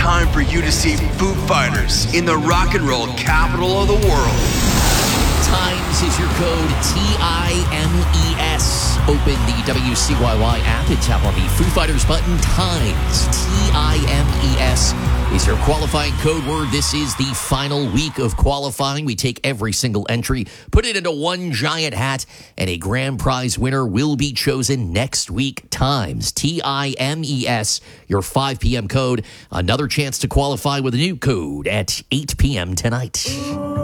time for you to see Foo Fighters in the rock and roll capital of the world. Times is your code TIMES. Open the WCYY app and tap on the Foo Fighters button. Times, TIMES, is your qualifying code word. This is the final week of qualifying. We take every single entry, put it into one giant hat, and a grand prize winner will be chosen next week. Times, TIMES, your 5 p.m. code. Another chance to qualify with a new code at 8 p.m. tonight.